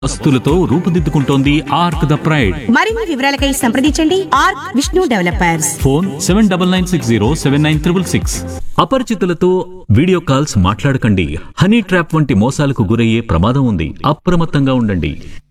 వస్తువులతో రూపుదిద్దుకుంటోంది arc the pride. మరిన్ని వివరాలకై సంప్రదించండి arc Vishnu developers. Phone 7996079666. అపరిచితులతో video calls మాట్లాడకండి. హనీ ట్రాప్ వంటి మోసాలకు గురయ్యే ప్రమాదం ఉంది. అప్రమత్తంగా ఉండండి.